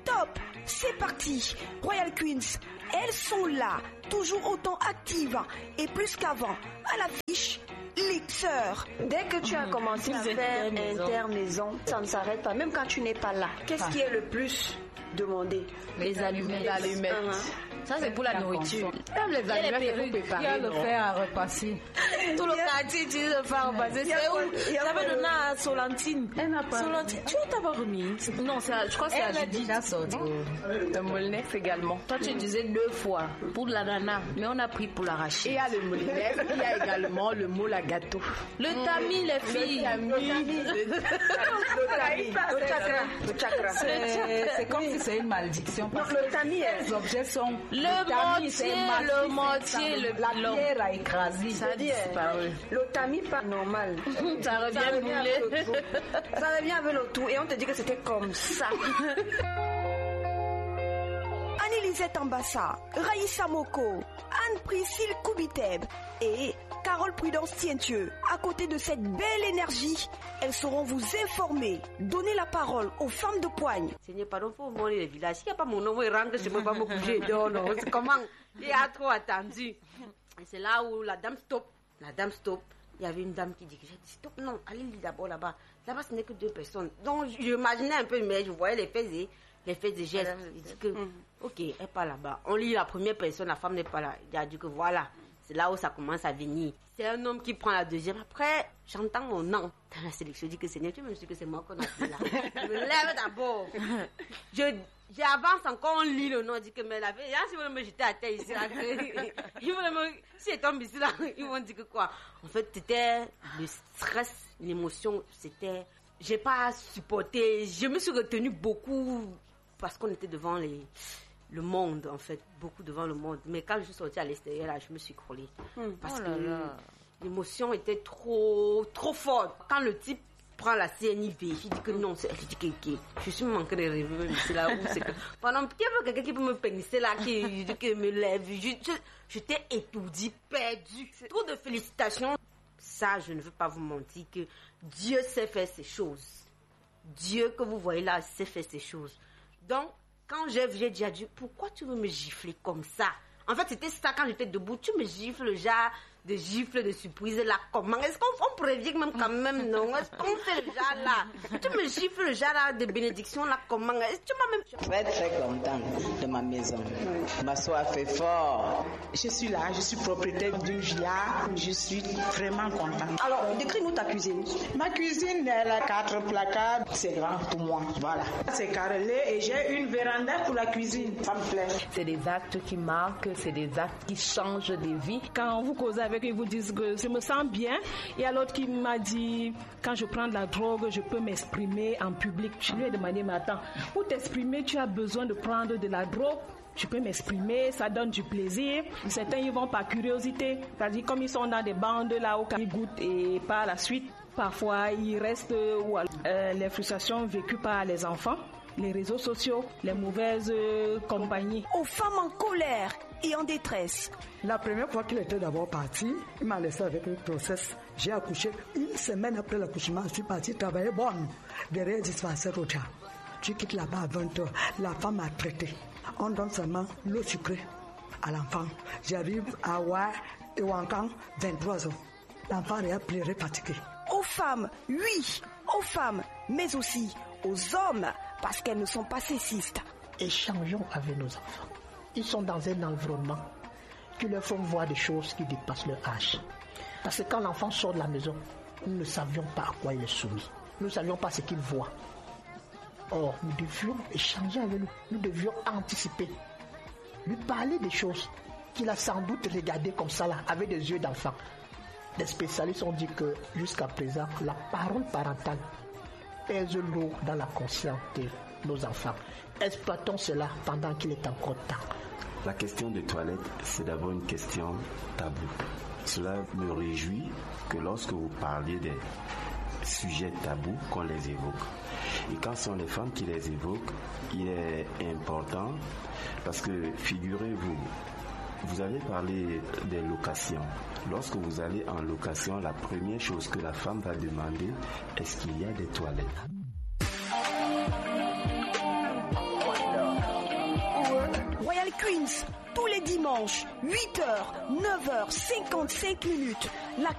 Top, c'est parti. Royal Queens, elles sont là, toujours autant actives et plus qu'avant. À l'affiche, les sœurs. Dès que tu as commencé à faire intermaison, ça ne s'arrête pas. Même quand tu n'es pas là, qu'est-ce qui est le plus demandé? Les allumettes. Ça, c'est pour la nourriture. Même les allumettes, il faut préparer. Il y a le fer à repasser. Tout le quartier utilise le fer à repasser. C'est où? J'avais donné à Solentine. Elle n'a pas. Solentine, tu t'as pas remis? Non, je crois que c'est à Judith. Elle a sorti. Le Molinex également. Toi, tu disais 2 fois pour la nana, mais on a pris pour l'arracher. Et il y a le Molinex, il y a également le moule à gâteau. Le tamis, les filles. Le chakra. C'est comme si c'est une malédiction. Le tamis, les objets sont... Le mortier, la pierre a écrasé. Ça dit, le tamis pas normal. Ça revient brûlé. Ça revient avec le tout et on te dit que c'était comme ça. Anne-Elisette Ambassa, Raïssa Moko, Anne-Priscille Koubiteb et Carole Prudence Tientieux. À côté de cette belle énergie, elles sauront vous informer, donner la parole aux femmes de poigne. Seigneur, pardon, faut voir les villages. S'il n'y a pas mon nom, il rentre, je ne peux pas me bouger. Non, c'est comment? Il a trop attendu. Et c'est là où la dame stop. Il y avait une dame qui dit, j'ai dit stop, non, allez d'abord là-bas. Là-bas, ce n'est que 2 personnes. Donc, j'imaginais un peu, mais je voyais les faits et gestes. Il dit que, ok, elle n'est pas là-bas. On lit la première personne, la femme n'est pas là. Il a dit que voilà. C'est là où ça commence à venir. C'est un homme qui prend la deuxième. Après, j'entends mon nom dans la sélection. Je dis que Seigneur, tu me dis que c'est moi qu'on a fait là. Je me lève d'abord. J'avance encore, on lit le nom. Je dis que mais la vérité, si vous me jeter à terre ici, là, si elle tombe ici, là, ils vont dire que quoi. En fait, c'était le stress, l'émotion. C'était, j'ai pas supporté. Je me suis retenue beaucoup parce qu'on était devant le monde, en fait, beaucoup devant le monde. Mais quand je suis sortie à l'extérieur, là, je me suis écroulée. Parce que l'émotion était trop forte. Quand le type prend la CNIV, je dis que non, je dis que je suis manqué de rêver, c'est là où c'est que... Pendant quelqu'un qui peut me pénisser là, qui dit que me lève, j'étais étourdie, perdue. Trop de félicitations. Ça, je ne veux pas vous mentir que Dieu sait faire ces choses. Dieu que vous voyez là sait faire ces choses. Donc, quand j'ai dit à Dieu, pourquoi tu veux me gifler comme ça? En fait, c'était ça quand j'étais debout. Tu me gifles, genre, de gifles, de surprise, là, comment? Est-ce qu'on prévient même quand même, non? Est-ce qu'on fait le genre là? Tu me gifles, le genre là, de bénédiction, là, comment? Est-ce que tu m'as même... Je vais être très contente de ma maison. Ma soeur fait fort. Je suis là, je suis propriétaire d'une villa. Je suis vraiment contente. Alors, décris-nous ta cuisine. Ma cuisine, elle a 4 placards. C'est grand pour moi. Voilà. C'est carrelé et j'ai une véranda pour la cuisine. Ça me plaît. C'est des actes qui marquent, c'est des actes qui changent des vies. Quand vous causez avec eux, ils vous disent que je me sens bien. Il y a l'autre qui m'a dit, quand je prends de la drogue, je peux m'exprimer en public. Je lui ai demandé, mais attends, pour t'exprimer, tu as besoin de prendre de la drogue. Je peux m'exprimer, ça donne du plaisir. Certains, ils vont par curiosité. C'est-à-dire, comme ils sont dans des bandes là où ils goûtent et par la suite, parfois, ils restent où les frustrations vécues par les enfants, les réseaux sociaux, les mauvaises compagnies. Aux femmes en colère et en détresse. La première fois qu'il était d'abord parti, il m'a laissé avec une grossesse. J'ai accouché. 1 semaine après l'accouchement, je suis parti travailler bonne derrière dispensaire au Tchad. Tu quittes là-bas à 20h. La femme m'a traité. On donne seulement l'eau sucrée à l'enfant. J'arrive à Ouankang, 23h. L'enfant est pleuré, fatigué. Aux femmes, oui, aux femmes, mais aussi aux hommes, parce qu'elles ne sont pas sexistes. Échangeons avec nos enfants. Ils sont dans un environnement qui leur font voir des choses qui dépassent leur âge. Parce que quand l'enfant sort de la maison, nous ne savions pas à quoi il est soumis. Nous ne savions pas ce qu'il voit. Or, nous devions échanger avec lui. Nous devions anticiper. Lui parler des choses qu'il a sans doute regardées comme ça, là, avec des yeux d'enfant. Les spécialistes ont dit que, jusqu'à présent, la parole parentale pèse lourd dans la conscience de nos enfants. Exploitons cela pendant qu'il est encore temps. La question des toilettes, c'est d'abord une question taboue. Cela me réjouit que lorsque vous parliez des sujets tabous, qu'on les évoque. Et quand ce sont les femmes qui les évoquent, il est important parce que, figurez-vous, vous avez parlé des locations. Lorsque vous allez en location, la première chose que la femme va demander, est-ce qu'il y a des toilettes? Royal Queens, tous les dimanches, 8h, 9h, 55 minutes. La